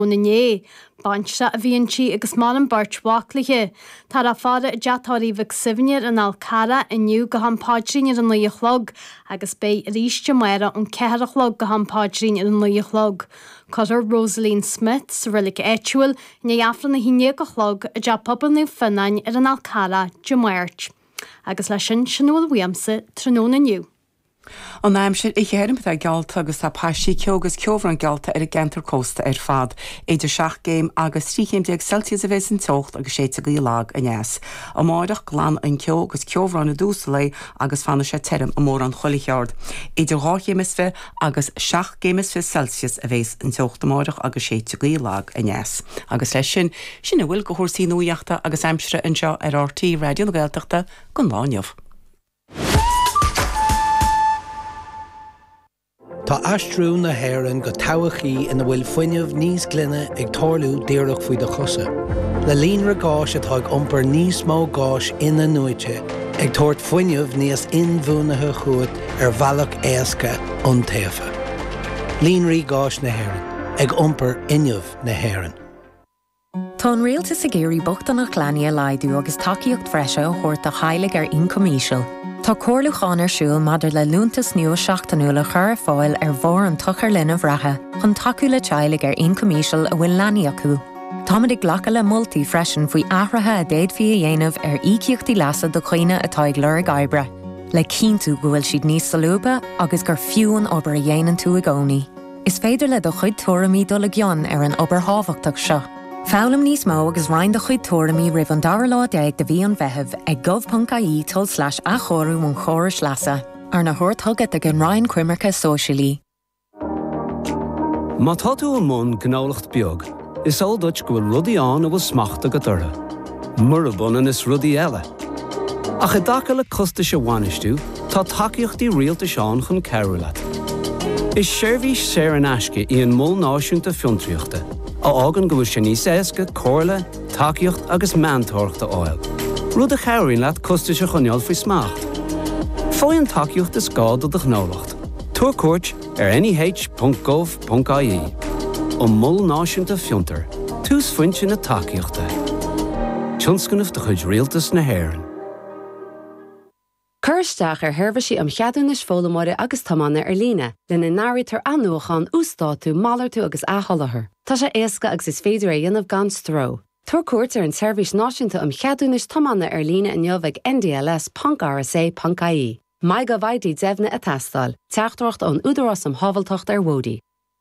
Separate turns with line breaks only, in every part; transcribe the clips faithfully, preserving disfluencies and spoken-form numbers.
na né, bainse a bhíonn si agus má an beirt mhaiclaithe. Tá a fada a deatáirí bheith sibhnear an Alcara iniu go hampáidrín ar an luíochlog agus bé ríiste mara an ceharachlog go hampáidrín ar an luíochlog. Cotar Rosaline Smith sa rilik éitiúil na dheafran na híine go chlog a de pobal nó finnain ar an Alcara de mairt. Agus lei sin sinúil Williamsa tróna nniu.
An aimsir I chéirim a gealta agus tá páisí ceogus ceobhar an gealta ar a gentar cósta ar fad. Éidir seach géim agus tríchéim deag Celsius a bheits an tocht agus sé a lag a neas. A máireach glán an ceo agus ceobhar an a dúsa lei agus fanna sé terim a mór an cholicheard. Éidir ráchéimis fe agus seach géimis fe Celsius a bheits an tocht a máireach agus sé a lag a neas. Agus leis sin sinna bhfuil go chósaí nuíochta agus aimsire an seo ar R T Radio na Gaeltachta go láinneamh.
Tá aistriú na hÉireann go tobachaí ina bhfuil fuinneamh níos glunne ag tarlú díreach faoi de chosa. Le líonra gáis atá ag iompar níos mó gáis ina nuaite ag tabhairt fuinneamh níos inmhúnathe chuat ar bhealach éasca an taobha. Líonraí gáis na hÉireann ag iompar inneamh na hÉireann.
Tá an réaltas a géirí bochtan nach gleanaí a laidú agus tacaíocht freise ó thabhairt a chailig ar incomíseal. Tá cóirlúcháin ar siúil madidir le lúntas nua seachtainúla chur fáil ar bhór an tuchar linn a bhreathe chun taú le teilig ar incomíseal a bhfuil leanaí acu. Táid ag ghlacha le moltaí freisin faoi athrathe a déad fí a dhéanamh ar ícíochtaí leasa do chuoine atá ag lur gaibre. Le cíntu go bhfuil siad níos salúba agus gur fiúan obair a dhéanaan tú a gcónaí. Is féidir le do chuid tuairimí dul a gcionn ar an obair hábhachtach seo. Fálam níos mó agus roinn do chuid tuairimí ribh an dara lá déag de bhí an bheitheh ag gov.caí tol slash a chóirú mún chóris leasa ar na thuirthugad ag an roinn cuimarcha sóisialí.
Má tá tú an mún gnálacht beag, is all dúirt go bhfuil rudaí an a bhfuil smachta go dora. Murabun is rudaí eile. Ach i dtaca le costa se bhainistú, tá tacaíochtaí rialta seán chun ceiriú leat. Is seirbhís séir an aisce í an mól náisiúnta fiontraíochta. A ágan go bhfuil sé níos éasca, cóirla, tacaíocht agus meantóirachta áil. Rud a chairíonn leat costa se chuneáil faoi smacht. Fáin tacaíocht is gá do do gnálacht. Tuair cuairt ar n e h dot gov dot I E. Ó mól náisiúnta fiontar, tús foiinte na tacaíochta. Tionscannamh de chuid rialtas na hÉireann.
Cursteach ar thuirbhí am cheadúnas fólamóide agus tamanna ar líne, lena náirí tar anúchan ústátú málartú agus atholathar. Tá sé éasca agus is féidir a dhéanamh gan stró. Tuair cuairt ar an seirbhís náisiúnta am cheadúnas tamanna ar líne in neamh N D L S dot R S A dot I E. Mai go bhaidí deimhne a teastáil, teachtacht an údarás am hábhaltocht ar bhódaí.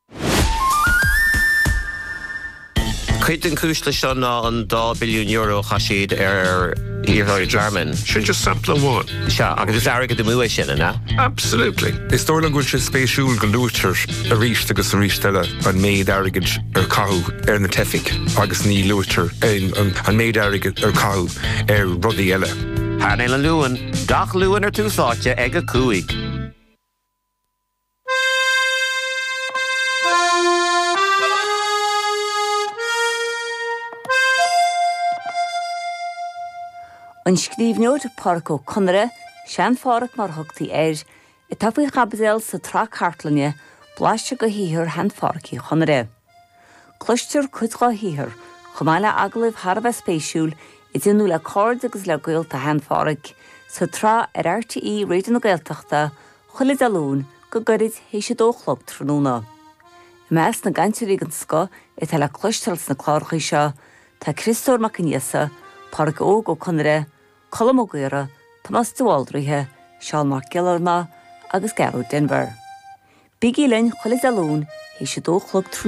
Cuid an cúisle seo ná an two billion euro chaisiad ar Íorthóirí German.
Should just sample one.
Se, agus is airgad do mua sinna, na?
Absolutely. Is dóla gúil sé spéisiúil go lúirtar a ríist agus a ríistile an méid airgad ar cathú ar na tefic agus ní lúirtar an méid airgad ar cathú ar rudaí eile.
Hána an luúan, dach luúan ar túsáte ag a cúig.
An scríbneoid Parco Conra, sean fárach mar thugtaí air, i tapaí chabadéil sa trá cartlanne, blaiste go híthir hen fárachaí Conra. Cloistear cuidá híthir, chumáile aglah Harbh spéisiúil i dionú le cord agus le gaolta hen fárach, sa trá ar R T E réidir na Gaeltachta, chuile dalún go gorid héise dóchlog tróna. I meas na gantirí an sco i tal le cloistels na clárchaí seo, tá Christór Macaniasa, Parc óg ó Conra, Colm ó Gaora, Thomas de Waldríthe, Seán Mark Gillarma agus Garú Denver. Bigí linn chuile dalún héise dóchlog